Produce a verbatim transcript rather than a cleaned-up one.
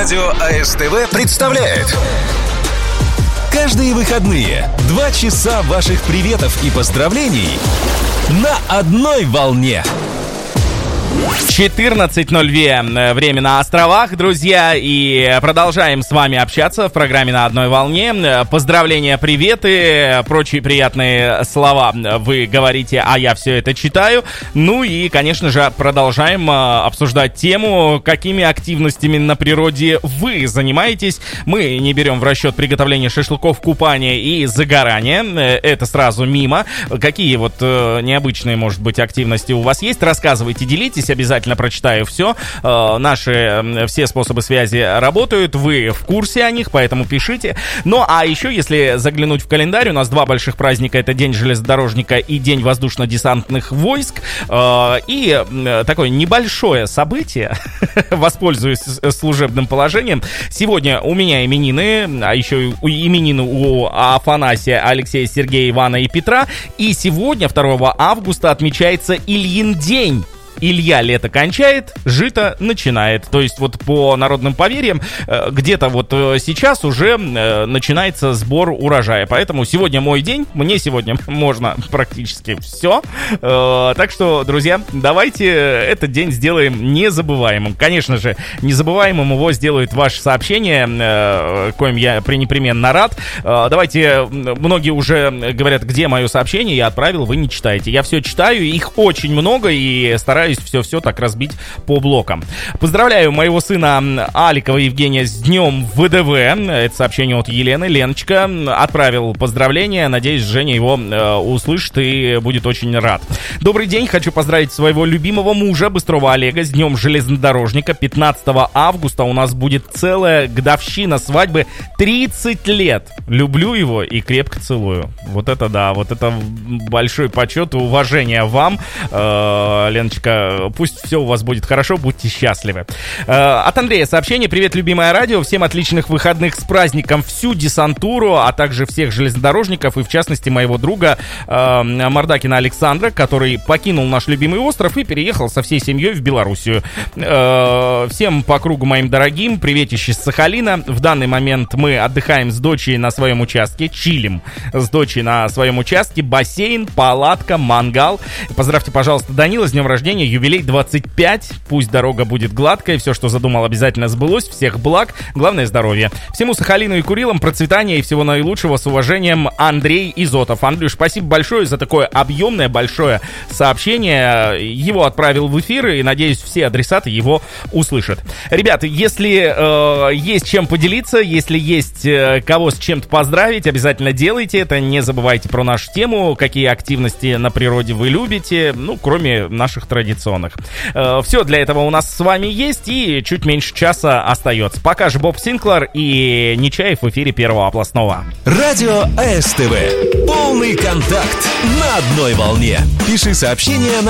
Радио АСТВ представляет каждые выходные два часа ваших приветов и поздравлений на одной волне. четырнадцать ноль два время на островах, друзья, и продолжаем с вами общаться в программе «На одной волне». Поздравления, приветы, прочие приятные слова вы говорите, а я все это читаю. Ну и, конечно же, продолжаем обсуждать тему, какими активностями на природе вы занимаетесь. Мы не берем в расчет приготовление шашлыков, купания и загорания. Это сразу мимо. Какие вот необычные, может быть, активности у вас есть? Рассказывайте, делитесь. Обязательно прочитаю все. Э, наши все способы связи работают. Вы в курсе о них, поэтому пишите. Ну, а еще, если заглянуть в календарь, у нас два больших праздника. Это День железнодорожника и День воздушно-десантных войск. Э, и э, такое небольшое событие. Воспользуюсь служебным положением. Сегодня у меня именины, а еще и именины у Афанасия, Алексея, Сергея, Ивана и Петра. И сегодня, второго августа, отмечается Ильин день. Илья лето кончает, жито начинает. То есть вот по народным поверьям где-то вот сейчас уже начинается сбор урожая. Поэтому сегодня мой день, мне сегодня можно практически все. Так что, друзья, давайте этот день сделаем незабываемым. Конечно же, незабываемым его сделают ваши сообщения, коим я пренепременно рад. Давайте, многие уже говорят, где мое сообщение, я отправил, вы не читаете. Я все читаю, их очень много и стараюсь все-все так разбить по блокам. Поздравляю моего сына Аликова Евгения с днем ВДВ. Это сообщение от Елены. Леночка отправил поздравления. Надеюсь, Женя его э, услышит и будет очень рад. Добрый день. Хочу поздравить своего любимого мужа Быстрова Олега с днем железнодорожника. пятнадцатого августа у нас будет целая годовщина свадьбы. тридцать лет. Люблю его и крепко целую. Вот это да. Вот это большой почет и уважение вам, э, Леночка. Пусть все у вас будет хорошо, будьте счастливы. От Андрея сообщение. Привет, любимое радио. Всем отличных выходных с праздником всю десантуру, а также всех железнодорожников и, в частности, моего друга э, Мордакина Александра, который покинул наш любимый остров и переехал со всей семьей в Белоруссию. Э, всем по кругу моим дорогим, приветище с Сахалина. В данный момент мы отдыхаем с дочей на своем участке, чилим с дочей на своем участке. Бассейн, палатка, мангал. Поздравьте, пожалуйста, Данила с днем рождения. Юбилей двадцать пять. Пусть дорога будет гладкой. Все, что задумал, обязательно сбылось. Всех благ. Главное, здоровье. Всему Сахалину и Курилам процветания и всего наилучшего. С уважением, Андрей Изотов. Андрюш, спасибо большое за такое объемное, большое сообщение. Его отправил в эфир и, надеюсь, все адресаты его услышат. Ребята, если э, есть чем поделиться, если есть э, кого с чем-то поздравить, обязательно делайте это. Не забывайте про нашу тему. Какие активности на природе вы любите. Ну, кроме наших традиционных. Все для этого у нас с вами есть, и чуть меньше часа остается. Пока же Боб Синклер и Нечаев в эфире Первого областного. Радио АСТВ. Полный контакт на одной волне. Пиши сообщение на